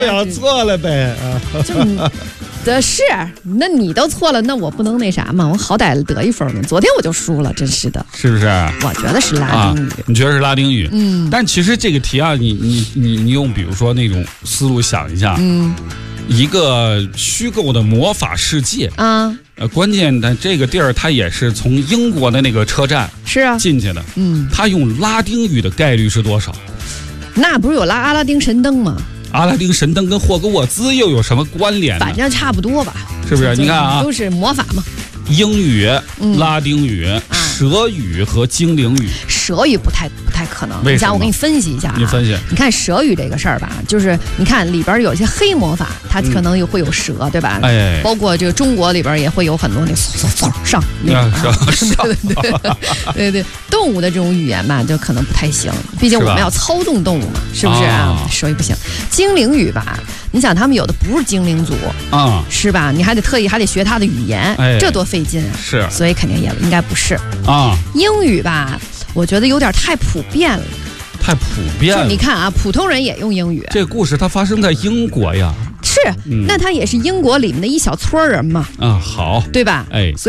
要错了呗是，那你都错了，那我不能那啥嘛？我好歹得一分呢。昨天我就输了，真是的， 是不是？ 我觉得是拉丁语。 你觉得是拉丁语？但其实这个题啊，你用比如说那种思路想一下，一个虚构的魔法世界啊，关键的这个地儿它也是从英国的那个车站是啊进去的，它用拉丁语的概率是多少？ 那不是有阿拉丁神灯吗？ 阿拉丁神灯跟霍格沃兹又有什么关联呢？ 反正差不多吧， 是不是？你看啊， 都是魔法嘛。 英语、拉丁语、蛇语和精灵语。 蛇语不太可能。 为什么？ 我给你分析一下啊。 你分析。 你看蛇语这个事儿吧，就是你看里边有些黑魔法，它可能会有蛇，对吧？ 哎， 包括这个中国里边也会有很多那上对，动物的这种语言嘛，就可能不太行。毕竟我们要操纵动物嘛，是不是啊？蛇语不行。精灵语吧，你想他们有的不是精灵族啊，是吧？你还得特意学他的语言，这多费劲啊！ 是， 所以肯定也应该不是啊。 英语吧，我觉得有点太普遍了。 太普遍了。 你看啊，普通人也用英语。 这个故事它发生在英国呀。 是，那它也是英国里面的一小撮人嘛。 好， 对吧？ 哎。